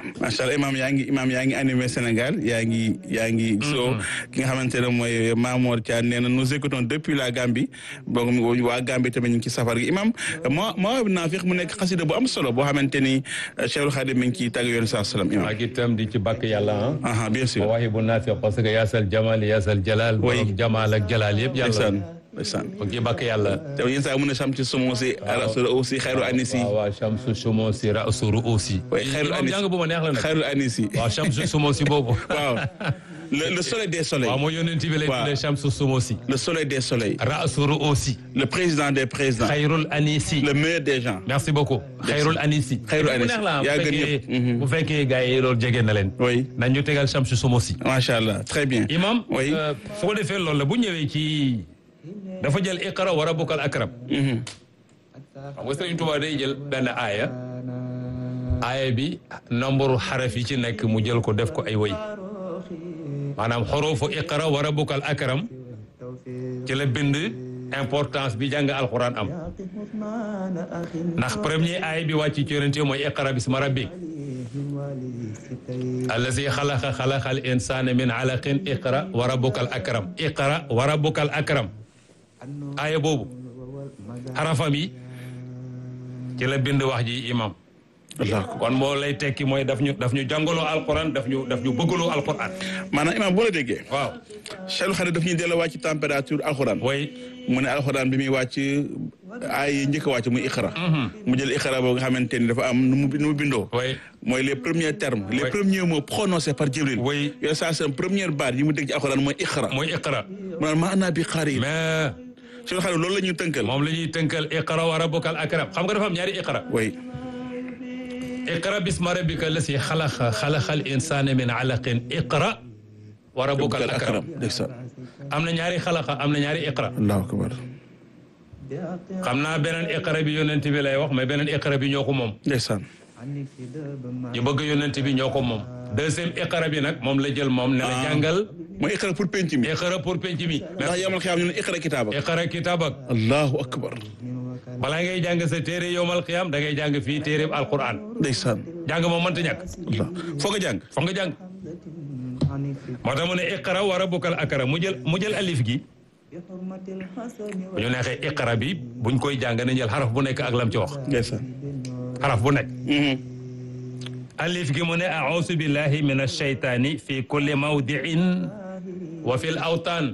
macha allah imam yaa ngi animé Sénégal yaa ngi gisoo ki nga xamante ne mooy Mamour Thiam nee na nous écoutons depuis la Gambie donc waa Gambie tamit ñu ngi ci safar gi imam moo naafiq mu nekk xasida bu am solo boo xamante ni Cheikhul Khadim mi ngi ciy tàgg yoon saa salaam imam ak itam di ci bàkk yàlla bien sûr waxi bu naafiq parce que yaasal jamal yaasal jalal borom jamal ak jalal yëpp yàlla ok bàkk yàlla te yéen saa mën a Shamsu Sumusi rasul aussi xayru anisi waaw Shamsu Sumusi rasul aussi xayru anisi jàng bu ma neex la nag xayru anisi waaw Shamsu Sumusi boobu waaw le soleil des soleils waaw moo yonent bi lay tuddee Shamsu Sumusi le soleil des soleils rasul aussi le président des présidents xayrul anisi le meilleur des gens merci beaucoup xayrul anisi xayrul anisi yaa gën ñëpp bu fekkee gars yi loolu jege na leen oui nañ ñu tegal Shamsu Sumusi macha allah très bien imam oui su ko defee loolu la bu ñëwee ci dafa jël iqra wa rabbukal akram xam nga Sëriñ Tuubaa day jël benn aaya bi nombre xaraf yi ci nekk mu jël ko def ko ay woy maanaam xorofu iqra wa rabbukal akram ci la bind importance bi jàng alquran am ndax premier aaya bi wàcc ci yonent mooy iqra bisma rabbik allazi xalaqal insana min alaqin iqra wa rabbukal akram iqra wa rabbukal akram aaya boobu xarafam yi ci la bind wax ji imam kon moo lay tekki mooy daf ñu jàngaloo alquran daf ñu bëggaloo alquran maanaam imam boo la déggee waaw Cheikhul Khadim daf ñuy delloo wàcc température alquran way mu ne alquran bi muy wàcc ay njëkk a wàcc muy iqra mu jël iqra boobu nga xamante ni dafa am nu mu bindoo mooy les premiers termes les premiers mots prononcés par Jibril yooyu ça c'est première baat yi mu dégg ci alquran mooy iqra mu naan maanaa bi xaari mais Cheikhul Khadim loolu la ñuy tënkal moom la ñuy tënkal iqra wa rabbukal akram xam nga dafa am ñaari iqra iqra bisma rabbika lasi xalaqal insana min alaqin iqra wa rabbukal akram am na ñaari xalaqa am na ñaari iqra allahu akbar xam naa beneen iqra bi yonent bi lay wax mais beneen iqra bi ñoo ko moom ndeysaan ñu bëgg yonent bi ñoo ko moom deuxième iqra bi nag moom la jël moom ne la jàngal mooy iqra pour penc mi iqra pour penc mi ndax yawmal qiyaam ñu ne iqra kitaabak allahu akbar balaa ngay jàng sa téere yawmal qiyaam da ngay jàng fii téere alquran ndeysaan jàng moom mënta ñàkk foog nga jàng moo tax mu ne iqra wa rabbukal akram mu jël alif gi bu ñu neexee iqra bi buñ koy jàng nañ jël xaraf bu nekk ak lam ci wax ndeysaan xaraf bu nekk alif gi mu ne a'uuzu billahi min ash-shaytaani fi kulli mawdi'in wa fil awtaan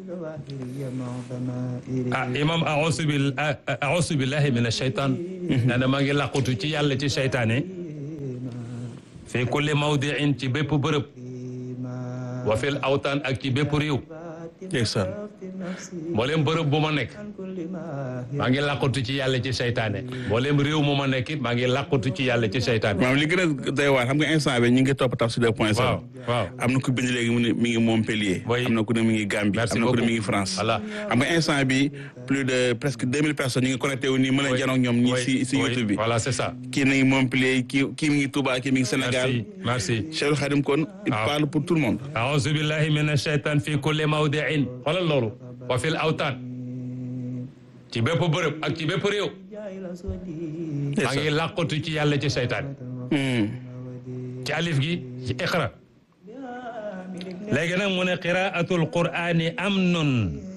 imam a'uuzu billahi min ash-shaytaan nee na maa ngi làqutu ci yàlla ci seytaane fi kulli mawdi'in ci bépp bërëb wa fil awtaan ak ci bépp réew ndeysaan mboolem bërëb bu ma nekk maa ngi làqutu ci yàlla ci seytaane mboolem réew mu ma nekk it maa ngi làqutu ci yàlla ci seytaane maanaam li gën a doy waar xam nga instant bi ñu ngi topp Tafsir 2.0 waaw am na ku bind léegi mu ne mi ngi Montpellier am na ku ne mi ngi Gambie am na ku ne mi ngi France voilà xam nga instant bi plus de presque 2000 personnes ñu ngi connecté wu nii mën a janoog ñoom ñi si YouTube bi voilà c'est ça kii mi ngi Montpellier kii mi ngi Touba kii mi ngi Sénégal merci Cheikhul Khadim kon il parle pour tout le monde a'uuzu billahi minash shaytaan fi kulli mawdi'in xoolal loolu wa fil awtaan ci bépp bërëb ak ci bépp réew maa ngi làqatu ci yàlla ci seytaan ci alif gi ci iqra léegi nag mu ne qiraatul qur'ani amnun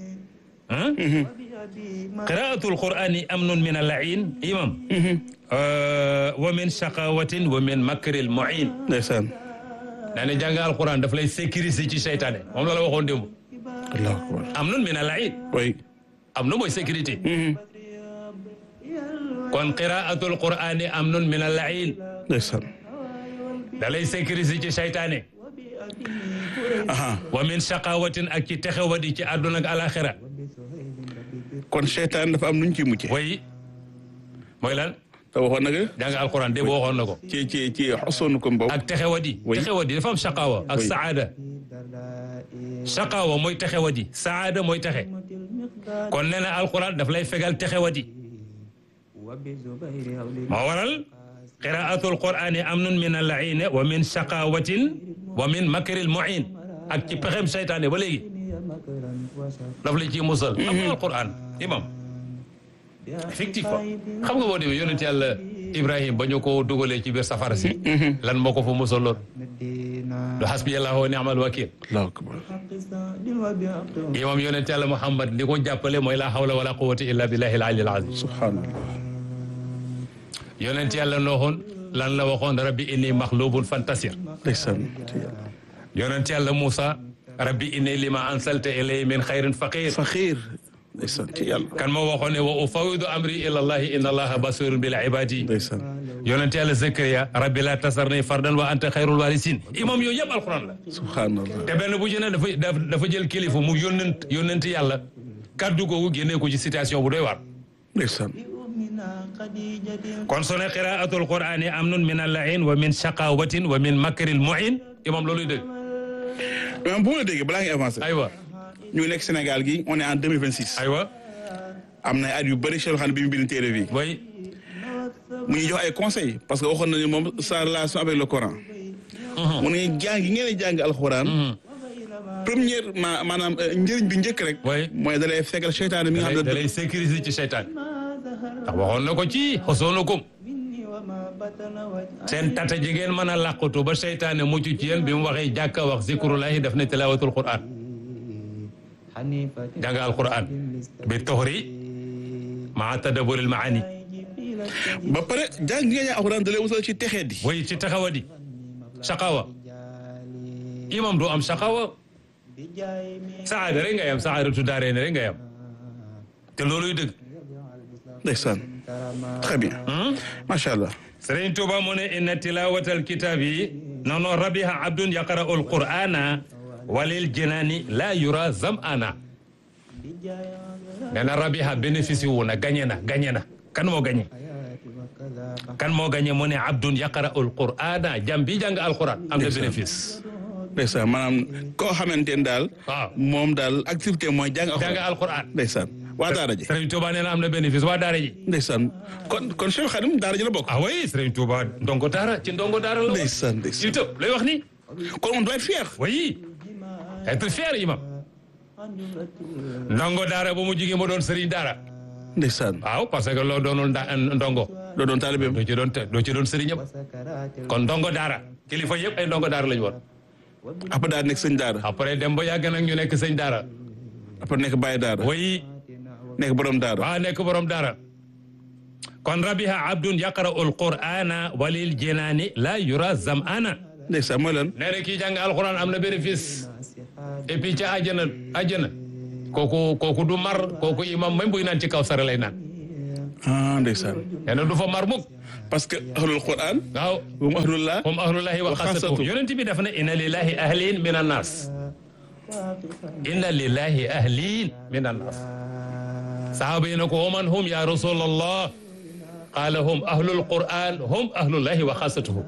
qiraatul qur'ani amnun min al-la'iin imam wa min shaqawatin wa min makril mu'in ndeysaan nee na jàng alquran daf lay sécuriser ci seytaane moom la waxoon démb allahu akbar amnun min al-la'iin am na mooy sécurité kon qiraatul qur'ani amnun min al-la'iin ndeysaan da lay sécuriser ci seytaane wa min shaqawatin ak ci texewadi ci àdduna ak alaxira kon seytaan dafa am nuñ ci mucce way mooy lan te waxoon na nga jàng alquran de boo waxoon na ko ci xosoonu ko boobu ak texewadi dafa am shaqawa ak saada shaqawa mooy texewadi saada mooy texe kon nee na alquran daf lay fegal texewadi moo waral qiraatul qur'ani amnun min al-la'iin wa min shaqawatin wa min makril mu'in ak ci pexem seytaane ba léegi daf la ci musal am alquran imam effectivement xam nga boo demee yonent yàlla Ibrahim ba ñu ko dugalee ci biir safara si lan moo ko fa musaloon du hasbiyallahu wa ni'mal wakil imam yonent Yàlla Muhammad li ko jàppale mooy la hawla wala quwwata illa billahi al-ali al-azim subhanallah yonent Yàlla nooxoon lan la waxoon rabbi inni maxlubun fantasir yonent Yàlla Moussa rabbi inni lima ansalta ilay min xayrin faqir kan moo waxoon ne wa ufawidu amri ila allahi inna allaha basirun bil ibadi yonent Yàlla Zakariya rabbi la tasarni fardan wa anta xayrul warisin imam yooyu yëpp alquran la subhanallah te benn bu ci ne dafa jël kilifa mu yónnent yàlla kaddu googu génnee ko ci situation bu doy waar kon sone qiraatul qur'ani amnun min al-la'in wa min shaqawatin wa min makril mu'in imam looluy dëgg imam bu ma la déggee balaa ngi avancé aywa ñu nekk Sénégal gi on est en 2026 aywa am na at yu bëri Cheikh Khan bi mu bind téere bi oui mu ñuy jox ay conseils parce que waxoon nañu moom sa relation avec le Coran mu ne jàng yi ngeen di jàng alxuraan première maanaam njëriñ bi njëkk rek mooy da lay fekkal seytaane mi nga xam ne da lay sécuriser ci seytaane ndax waxoon na ko ci xosoonukum seen tata ji ngeen mën a làqatu ba seytaane mucc ci yéen bi mu waxee jàkka wax zikrullahi daf ne tilawatul quran jàng alquran bi toxri maa tadabburil maani ba pare jàng ngeen ñaa alquran da lay wutal ci texee di way ci taxawa di saqawa imam doo am saqawa saada rek nga yam saadatu daaree ne rek nga yam te looluy dëgg ndeysaan très bien macha allah Sëriñ Tuuba mu ne inna tilawatal kitaabi nono rabiha abdun yaqra'u alqur'ana walil jinaani la yura zam'ana nee na rabiha bénéfice wu na gañe na kan moo gañe mu ne abdun yaqra'u alqur'ana jàm bi jàng alquran am na bénéfice ndeysaan maanaam koo xamante ne daal waaw moom daal activité mooy jàng alquran ndeysaan waa daara ji Sëriñ Tuuba nee na am na bénéfice waa daara ji ndeysaan kon Cheikh Khadim daara ji la bokk ah oui Sëriñ Tuuba ndongo daara la ndeysaan lay wax ni kon on doit être fier oui être fier imam ndongo daara ba mu jigee ma doon sëriñ daara ndeysaan waaw parce que loo doonul ndongo doo doon taalibeem doo ci doon sëriñam kon ndongo daara kilifa yëpp ay ndongo daara lañu woon après daal nekk sëñ daara après dem ba yàgg nag ñu nekk sëñ daara après nekk bàyyi daara oui nekk borom daara waaw nekk borom daara kon rabiha abdun yaqra'u alqur'ana walil jinaani la yura zam'ana ndeysaan mooy lan nee na kii jàng alquran am na bénéfice et puis ca àjjana kooku du mar kooku imam même buy naan ci kaw sara lay naan ndeysaan nee na du fa mar mukk parce que ahlul quran waaw hum ahlullahi wa xaasatuhu yonent bi def na inna lillahi ahlin min annas inna lillahi ahlin min annas sahaaba yi na ko waman hum ya rasulallah qaala hum ahlul quran hum ahlullahi wa xaasatuhu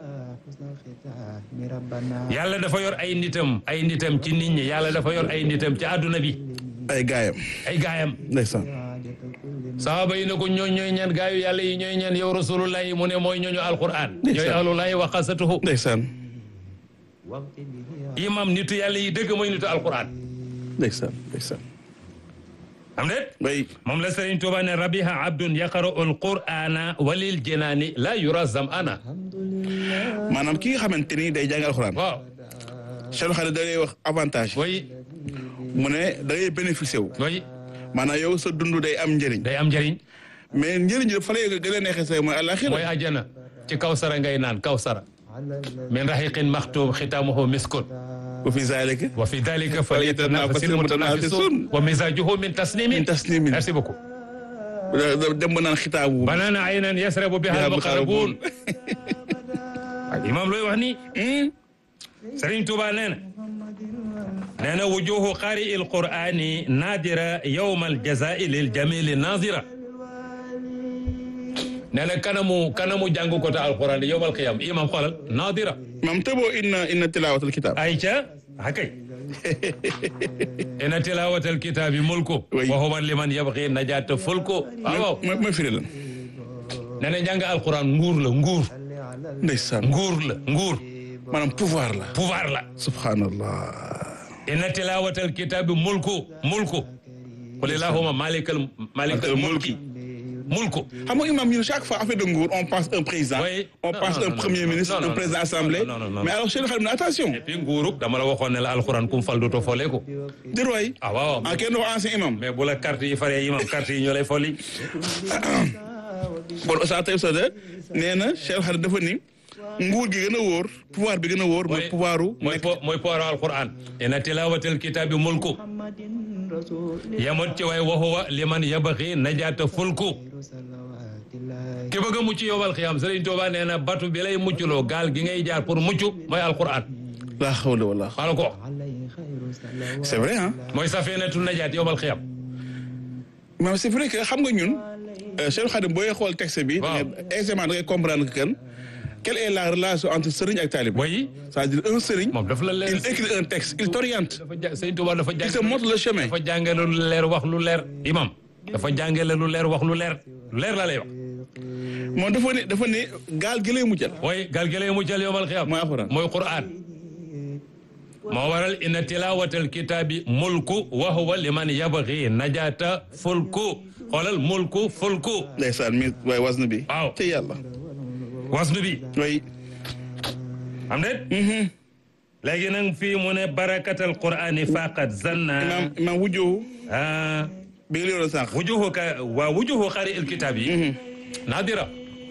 yàlla dafa yor ay nitam ci nit ñi yàlla dafa yor ay nitam ci àdduna bi ay gaayam ndeysaan sahaaba yi ne ko ñooy ñan gaayu yàlla yi ñooy ñan yow rasulullah yi mu ne mooy ñooñu alquran ñooy ahlullahi wa xaasatuhu ndeysaan imam nitu yàlla yi dëgg mooy nitu alquran ndeysaan am déet oui moom la Sëriñ Tuuba ne rabiha abdun yaqra'u alqur'ana walil jinaani la yura zam'ana maanaam ki nga xamante ni day jàng alxuraan waaw Cheikh Khadim da lay wax avantage oui mu ne da ngay bénéficier wu oui maanaam yow sa dund day am njëriñ mais njëriñ ji fa lay gën a neexee say mooy àlaxira mooy àjjana ci kawsara ngay naan kawsara min rahiqin maxtum xitaamuhu miskun wa fi dalika falyatanafasil mutanafisun wa mizajuhu min tasnimin merci beaucoup dem ba naan xitaabu banana aynan yasrabu biha almuqarrabun imam looy wax ni Sëriñ Tuuba nee na wujuhu qari alqur'ani nadira yawma aljazai liljamili nazira nee na kanamu jàng ko ta alquran yawmal qiyam imam xoolal nadira mam tëboo inna tilawatal kitab ayca hakay inna tilawatal kitabi mulku wa huwa liman yabghi najata fulku waaw ma firi lan nee na jàng alquran nguur ndeysaan nguur maanaam pouvoir la subhanallah inna tilawatal kitabi mulku qul illahumma malikal mulki mulku. xam nga imam ñun chaque fois affaire de nguur on pense un président. on pense un premier ministre un président assemblée. mais alors Cheikh Khadim attention. et puis nguurug dama la waxoon ne la alxuraan kum fal dootoo folee ko. déet waay. ah waaw. ah kenn dafa ancien imam. mais bu la carte yi faree imam carte yi ñoo lay folli. bon Oustaz Taïb Socé nee na Cheikh Khadim dafa ni nguur gi gën a wóor pouvoir bi gën a wóor. mooy pouvoiru. mooy pouvoiru alxuraan. inna tilaawatal kitaabi mulku. yamut ci way wa huwa liman yabghi najaata fulku. ki bëgg a mucc yowal xiyam Sëriñ Tuubaa nee na batu bi lay mucculoo gaal gi ngay jaar pour mucc mooy alxuraan. laa hawla wala xala ko. c'est vrai ah. mooy safinatu najaat yowal xiyam. mais c'est vrai que xam nga ñun. Cheikh Khadim booy xool texte bi. waaw aisément da ngay comprendre que quelle est la relation entre sëriñ ak talib. oui. c'est-à-dire un sëriñ. moom dafa la leer il écrit un texte il t'oriente. Sëriñ Tuubaa dafa il te montre le chemin. dafa jàngale lu leer wax lu leer imam. dafa jàngale lu leer wax lu leer la lay wax. moom dafa ne gaal gi lay muccal. oui gaal gi lay muccal yowmal xiyaam. mooy alxuraan mooy Qur'an. moo waral inna tilaawatal kitaabi mulku wa huwa liman yabghi najaata fulku. xoolal mulku fulku. ndeysaan mi waaye wasnu bi. waaw te yàlla. wasnu bi. oui. am déet. léegi nag fii mu ne barakatal qur'ani faqat zanna. imam wujuhu. ah. bi nga leeroon sànq. wujuhu qari il kitaab yi. naadira.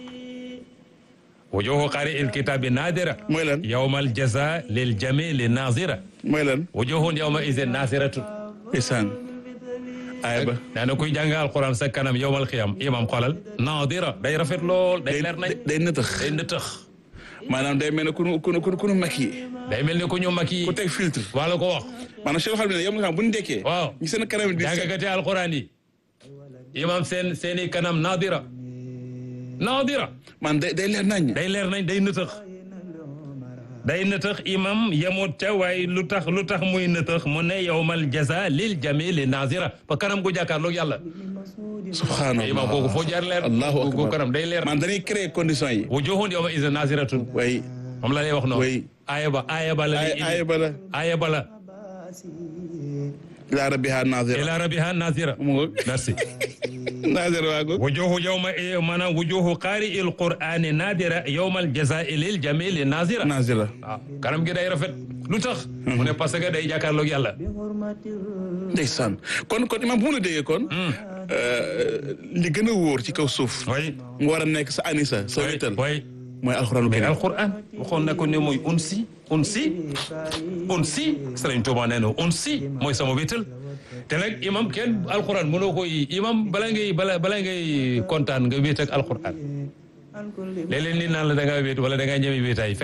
wujuhu qari il kitaab yi naadira. mooy lan. yawmal jaza lil jami li naazira. mooy lan. wujuhun yawma izin naasiratun. isaan. aywa ba. nee na kuy jàng alquran sa kanam yowmal xiyam imam xoolal. naadira day rafet lool day leer nañ. day nëtëx. day nëtëx. maanaam day mel ne ku nu maquillé. day mel ne ku ñu maquillé. ku teg filtre. wala ko wax. maanaam Cheikh Khadim ne yow nga xam bu ñu dekkee. waaw ñu seen kanam di. jàngkati alquran yi. imam seeni kanam naadira. naadira. man day leer nañ. day leer nañ day nëtëx. day nëtëx imam yemut ca waaye lu tax muy nëtëx mu ne yawmal jaza lil jami li naazira ba kanam gu jàkkaarloog yàlla. subhanallah imam kooku foo jaar leer. allahu akbar kooku kanam day leer. man dañuy créer conditions yi. wujuhun yawma izin naziratun. way moom la lay wax noonu. way aaya ba la. aaya ba la. ila rabbiha nazira. ila rabbiha nazira. merci. nazira waago. wujuhu yawma maanaam wujuhu qaari il qur'ani nadira yawmal jazaa'i lil jamili nazira. nazira. waaw kanam gi day rafet. lu tax. mu ne parce que day jàkkaarloog yàlla. ndeysaan kon imam bu mu la déggee kon. li gën a wóor ci kaw suuf. oui. mu war a nekk sa anisa sa wétal. oui. mooy alxuraanu karim. alxuraan waxoon na ko ne mooy unsi. Sëriñ Tuubaa nee na unsi mooy sama wétal. te nag imam kenn alxuraan mënoo koy imam bala ngay kontaan nga wéet ak alxuraan. léeg-léeg nit naan la da ngaa wéet wala da ngaa ñeme wéetaay